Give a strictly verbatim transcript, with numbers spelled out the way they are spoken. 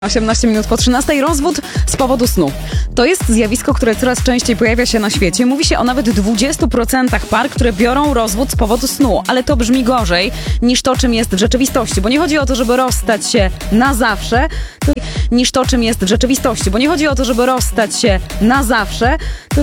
osiemnaście minut po trzynastej. Rozwód z powodu snu. To jest zjawisko, które coraz częściej pojawia się na świecie. Mówi się o nawet dwudziestu procentach par, które biorą rozwód z powodu snu. Ale to brzmi gorzej niż to, czym jest w rzeczywistości. Bo nie chodzi o to, żeby rozstać się na zawsze, to niż to, czym jest w rzeczywistości. Bo nie chodzi o to, żeby rozstać się na zawsze, to